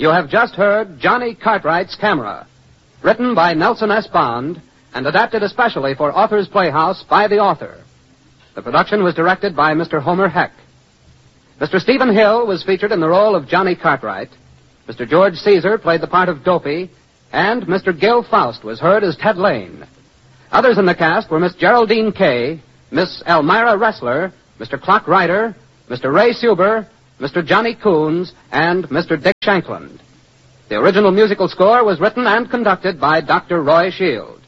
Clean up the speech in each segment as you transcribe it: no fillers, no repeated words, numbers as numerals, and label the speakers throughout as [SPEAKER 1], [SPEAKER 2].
[SPEAKER 1] You have just heard Johnny Cartwright's Camera, written by Nelson S. Bond and adapted especially for Author's Playhouse by the author. The production was directed by Mr. Homer Heck. Mr. Stephen Hill was featured in the role of Johnny Cartwright. Mr. George Caesar played the part of Dopey, and Mr. Gil Faust was heard as Ted Lane. Others in the cast were Miss Geraldine Kay, Miss Elmira Ressler, Mr. Clock Ryder, Mr. Ray Suber, Mr. Johnny Coons, and Mr. Dick Shankland. The original musical score was written and conducted by Dr. Roy Shield.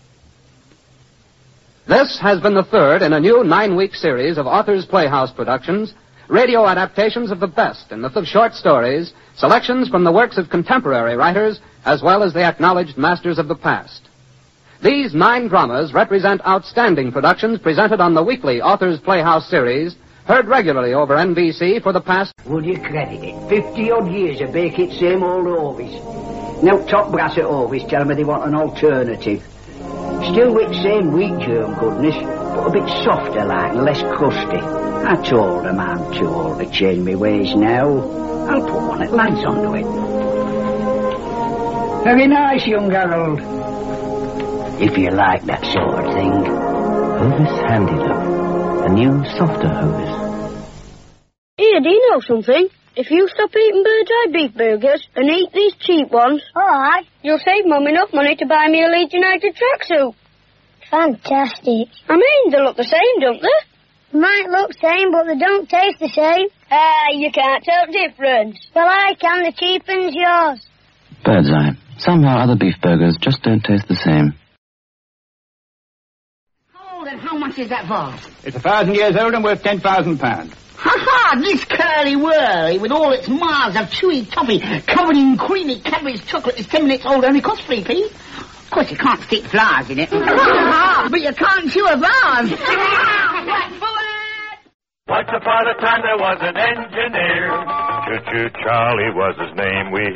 [SPEAKER 1] This has been the third in a new 9-week series of Author's Playhouse productions, radio adaptations of the best in the of short stories, selections from the works of contemporary writers, as well as the acknowledged masters of the past. These 9 dramas represent outstanding productions presented on the weekly Author's Playhouse series, heard regularly over NBC for the past...
[SPEAKER 2] Would you credit it? 50-odd years of baking same old Orvis. Now top brass at Orvis tell me they want an alternative. Still with same wheat germ goodness, but a bit softer like and less crusty. I told them I'm too old to change my ways now. I'll put one at Lance onto it. Very nice, young Harold. If you like that sort of thing.
[SPEAKER 3] Hovis handed up. A new, softer Hovis.
[SPEAKER 4] Here, do you know something? If you stop eating Bird's Eye beef burgers and eat these cheap ones,
[SPEAKER 5] alright,
[SPEAKER 4] you'll save Mum enough money to buy me a Leeds United tracksuit.
[SPEAKER 5] Fantastic.
[SPEAKER 4] I mean, they look the same, don't they?
[SPEAKER 5] Might look same, but they don't taste the same.
[SPEAKER 4] You can't tell the difference.
[SPEAKER 5] Well, I can. The cheap one's yours.
[SPEAKER 3] Bird's Eye. Somehow other beef burgers just don't taste the same.
[SPEAKER 2] And how much is that vase?
[SPEAKER 6] It's 1,000 years old and worth £10,000.
[SPEAKER 2] Ha-ha! This curly-whirly with all its miles of chewy toffee covered in creamy Cadbury's chocolate is 10 minutes old, only costs 3p. Of course, you can't stick flowers in it. But you can't chew a vase.
[SPEAKER 7] Once upon a time there was an engineer. Choo-choo Charlie was his name. We